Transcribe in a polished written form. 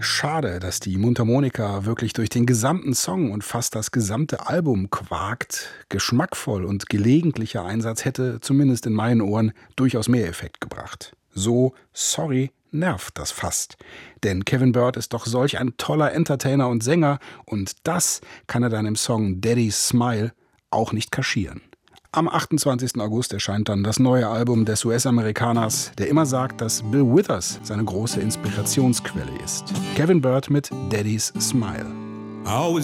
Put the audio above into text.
Schade, dass die Mundharmonika wirklich durch den gesamten Song und fast das gesamte Album quakt. Geschmackvoll und gelegentlicher Einsatz hätte, zumindest in meinen Ohren, durchaus mehr Effekt gebracht. So, sorry, nervt das fast. Denn Kevin Byrd ist doch solch ein toller Entertainer und Sänger und das kann er dann im Song Daddy's Smile auch nicht kaschieren. Am 28. August erscheint dann das neue Album des US-Amerikaners, der immer sagt, dass Bill Withers seine große Inspirationsquelle ist. Kevin Byrd mit Daddy's Smile.